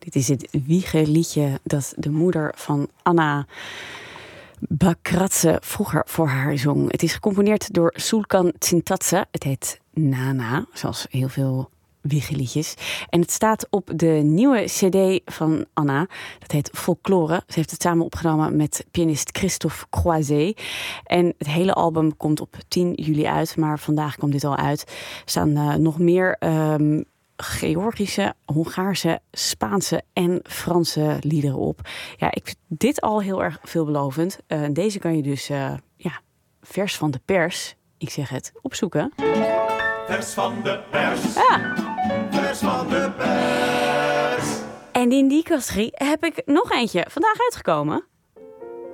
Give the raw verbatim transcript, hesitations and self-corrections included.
Dit is het wiegeliedje dat de moeder van Anna Bakratze vroeger voor haar zong. Het is gecomponeerd door Sulkan Tsintatse. Het heet Nana, zoals heel veel wiegeliedjes. En het staat op de nieuwe cd van Anna. Dat heet Folklore. Ze heeft het samen opgenomen met pianist Christophe Croiset. En het hele album komt op tien juli uit. Maar vandaag komt dit al uit. Er staan uh, nog meer Um, Georgische, Hongaarse, Spaanse en Franse liederen op. Ja, ik vind dit al heel erg veelbelovend. Uh, deze kan je dus, uh, ja, vers van de pers, ik zeg het, opzoeken. Vers van de pers. Ja. Vers van de pers. En in die categorie heb ik nog eentje vandaag uitgekomen.